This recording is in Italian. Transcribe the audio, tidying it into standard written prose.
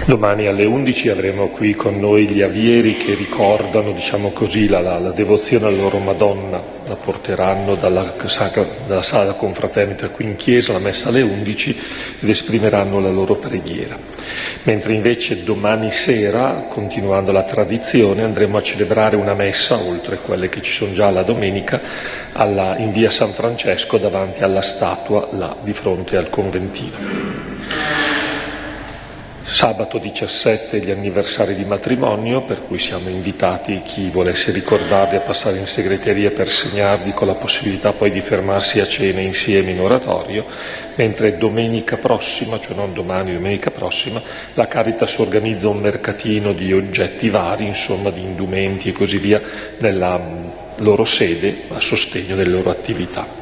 Domani alle 11 avremo qui con noi gli avieri che ricordano, la devozione alla loro Madonna. La porteranno dalla sala confraternita qui in chiesa, la messa alle 11, ed esprimeranno la loro preghiera. Mentre invece domani sera, continuando la tradizione, andremo a celebrare una messa, oltre a quelle che ci sono già la domenica, in via San Francesco, davanti alla statua, là di fronte al conventino. Sabato 17 gli anniversari di matrimonio, per cui siamo invitati, chi volesse ricordarli, a passare in segreteria per segnarvi, con la possibilità poi di fermarsi a cena insieme in oratorio, mentre domenica prossima, cioè non domani, domenica prossima, la Caritas organizza un mercatino di oggetti vari, di indumenti e così via, nella loro sede a sostegno delle loro attività.